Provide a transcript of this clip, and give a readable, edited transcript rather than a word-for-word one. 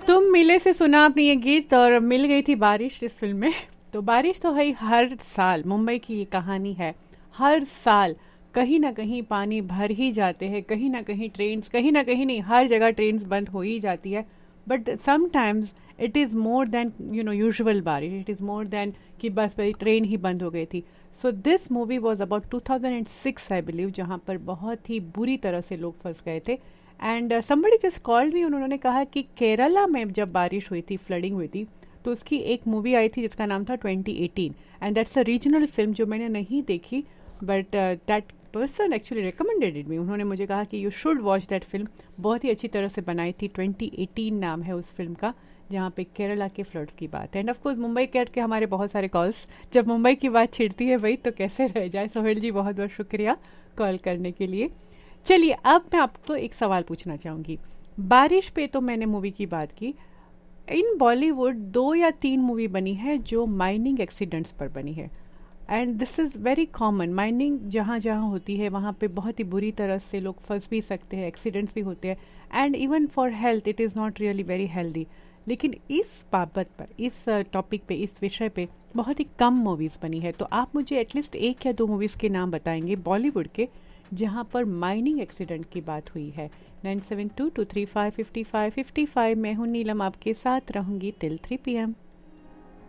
तुम मिले से सुना आपने ये गीत और मिल गई थी बारिश इस फिल्म में। तो बारिश तो है हर साल, मुंबई की ये कहानी है। हर साल कहीं ना कहीं पानी भर ही जाते हैं, कहीं ना कहीं ट्रेन्स, कहीं ना कहीं नहीं, हर जगह ट्रेन्स बंद हो ही जाती है। But sometimes it is more than usual बारिश, इट इज़ मोर देन कि बस भाई ट्रेन ही बंद हो गई थी। So this movie was about 2006 I believe, जहाँ पर बहुत ही बुरी तरह से लोग फंस गए थे। And somebody just called me, उन्होंने कहा कि केरला में जब बारिश हुई थी, फ्लडिंग हुई थी, तो उसकी एक मूवी आई थी जिसका नाम था 2018, and that's a regional film जो मैंने नहीं देखी। But that person actually recommended it मी, उन्होंने मुझे कहा कि you should watch that film, बहुत ही अच्छी तरह से बनाई थी। 2018 नाम है उस फिल्म का, जहाँ पे केरला के फ्लड्स की बात है। एंड ऑफकोर्स मुंबई कैट के हमारे बहुत सारे कॉल्स, जब मुंबई की बात छिड़ती है भाई तो कैसे रह जाए। सोहेल जी बहुत बहुत शुक्रिया कॉल करने के लिए। चलिए अब मैं आपको एक सवाल पूछना चाहूँगी। बारिश पे तो मैंने मूवी की बात की, इन बॉलीवुड 2 या 3 मूवी बनी है जो माइनिंग एक्सीडेंट्स पर बनी है। And this is very common, mining जहाँ जहाँ होती है वहाँ पे बहुत ही बुरी तरह से लोग फंस भी सकते हैं, एक्सीडेंट्स भी होते हैं, and even for health it is not really very healthy. लेकिन इस बाबत पर, इस टॉपिक पे, इस विषय पे बहुत ही कम मूवीज़ बनी है। तो आप मुझे एटलीस्ट 1 या 2 मूवीज़ के नाम बताएंगे बॉलीवुड के जहाँ पर माइनिंग एक्सीडेंट की बात हुई है। 9722355555 मैं हूँ नीलम, आपके साथ रहूँगी टिल 3 PM।